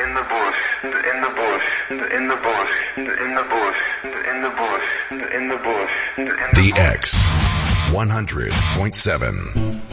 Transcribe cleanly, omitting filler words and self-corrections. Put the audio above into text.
in the bush, in the bush, in the bush, in the bush, in the bush, in the bush, in the bush. The X 100.7.